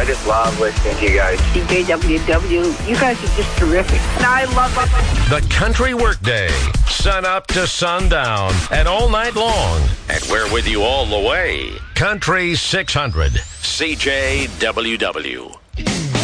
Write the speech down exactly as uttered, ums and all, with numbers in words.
I just love listening to you guys. C J W W, you guys are just terrific. And I love it. The Country Workday, sun up to sundown and all night long. And we're with you all the way. Country six hundred, C J W W.